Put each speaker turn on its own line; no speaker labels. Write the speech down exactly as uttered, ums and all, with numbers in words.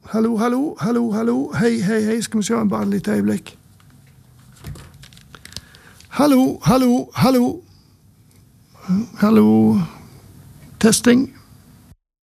hallo, hallo, hallo, hallo. Hei, hei, hei, skal vi se en bare et lite øyeblikk. Hallo, hallo, hallo. Hallo. Testing.